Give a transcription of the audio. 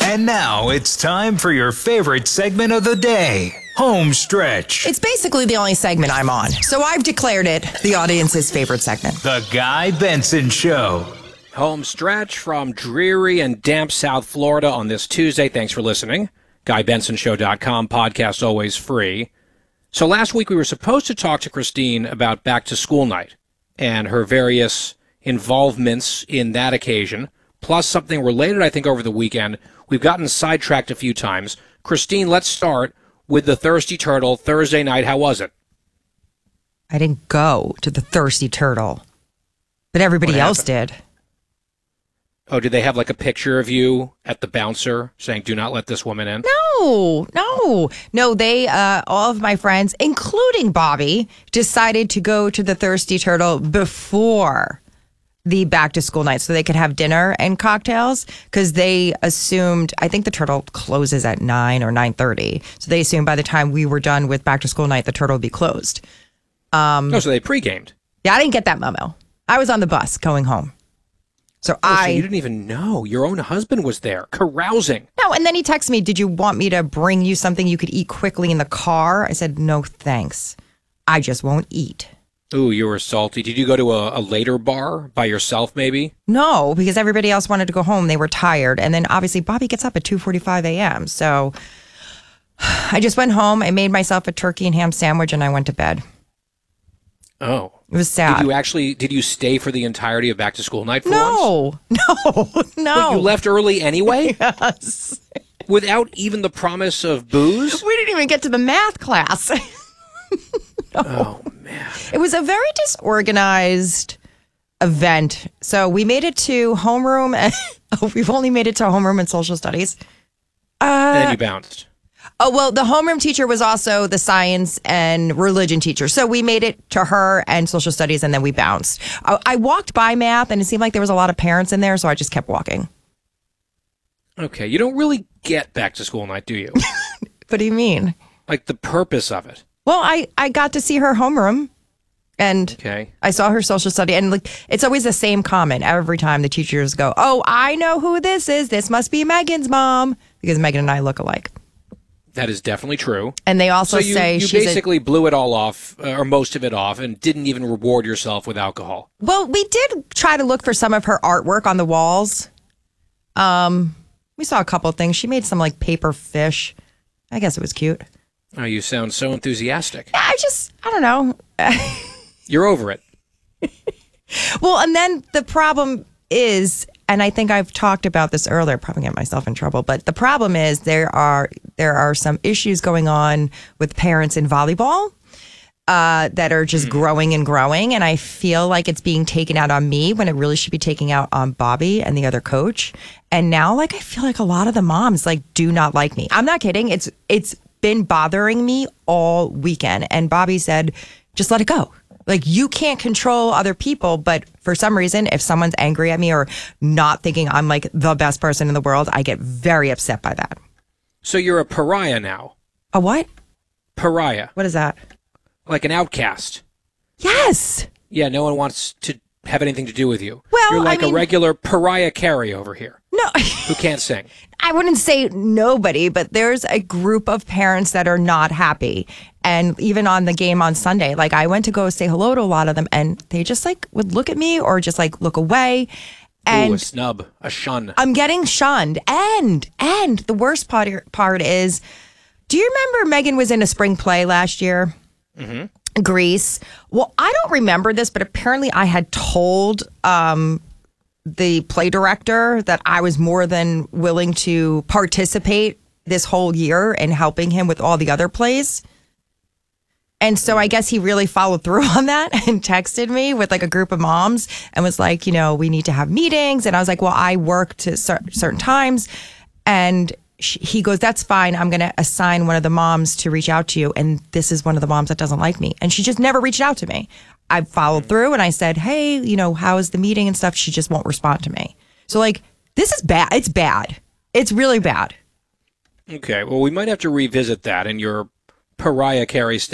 And now it's time for your favorite segment of the day, Home Stretch. It's basically the only segment I'm on, so I've declared it the audience's favorite segment. The Guy Benson Show. Home stretch from dreary and damp South Florida on this Tuesday. Thanks for listening. GuyBensonShow.com, podcast always free. So last week we were supposed to talk to Christine about back to school night and her various involvements in that occasion, plus something related, I think, over the weekend. We've gotten sidetracked a few times. Christine, let's start with the Thirsty Turtle Thursday night. How was it? I didn't go to the Thirsty Turtle, but everybody else did. Oh, did they have like a picture of you at the bouncer saying, "Do not let this woman in"? No. They, all of my friends, including Bobby, decided to go to the Thirsty Turtle before the back to school night so they could have dinner and cocktails because they assumed, I think the Turtle closes at 9 or 9:30. So they assumed by the time we were done with back to school night, the Turtle would be closed. So they pre-gamed. Yeah, I didn't get that memo. I was on the bus going home. So you didn't even know. Your own husband was there, carousing. No, and then he texted me, "Did you want me to bring you something you could eat quickly in the car?" I said, "No, thanks. I just won't eat." Ooh, you were salty. Did you go to a later bar by yourself, maybe? No, because everybody else wanted to go home. They were tired. And then obviously Bobby gets up at 2:45 a.m. So I just went home. I made myself a turkey and ham sandwich and I went to bed. Oh. It was sad. Did you stay for the entirety of back to school night for once? No. Wait, you left early anyway? Yes. Without even the promise of booze? We didn't even get to the math class. No. Oh, man. It was a very disorganized event. So we made it to homeroom. We've only made it to homeroom and social studies. And then you bounced. Oh, well, the homeroom teacher was also the science and religion teacher. So we made it to her and social studies, and then we bounced. I walked by math, and it seemed like there was a lot of parents in there, so I just kept walking. Okay. You don't really get back to school night, do you? What do you mean? Like the purpose of it. Well, I got to see her homeroom, and I saw her social study. And like, it's always the same comment every time the teachers go, "Oh, I know who this is. This must be Megan's mom," because Megan and I look alike. That is definitely true. And they also say you basically blew it all off, or most of it off, and didn't even reward yourself with alcohol. Well, we did try to look for some of her artwork on the walls. We saw a couple of things. She made some like paper fish. I guess it was cute. Oh, you sound so enthusiastic. I don't know. You're over it. Well, and then the problem is, and I think I've talked about this earlier, probably get myself in trouble, but the problem is there are some issues going on with parents in volleyball that are just growing and growing. And I feel like it's being taken out on me when it really should be taken out on Bobby and the other coach. And now, like, I feel like a lot of the moms, like, do not like me. I'm not kidding. It's been bothering me all weekend. And Bobby said, just let it go. Like, you can't control other people, but for some reason, if someone's angry at me or not thinking I'm like the best person in the world, I get very upset by that. So you're a pariah now. A what? Pariah. What is that? Like an outcast. Yes. Yeah, no one wants to have anything to do with you. Well, you're like a regular Pariah Carey over here. No. Who can't sing. I wouldn't say nobody, but there's a group of parents that are not happy. And even on the game on Sunday, like I went to go say hello to a lot of them and they just like would look at me or just like look away. And ooh, a snub, a shun. I'm getting shunned. And the worst part is, do you remember Megan was in a spring play last year? Mm-hmm. Greece. Well, I don't remember this, but apparently I had told the play director that I was more than willing to participate this whole year in helping him with all the other plays. And so I guess he really followed through on that and texted me with like a group of moms and was like, you know, we need to have meetings. And I was like, well, I work to certain times. And he goes, that's fine. I'm going to assign one of the moms to reach out to you. And this is one of the moms that doesn't like me. And she just never reached out to me. I followed through and I said, hey, you know, how is the meeting and stuff? She just won't respond to me. So like, this is bad. It's bad. It's really bad. Okay. Well, we might have to revisit that in your Pariah Carey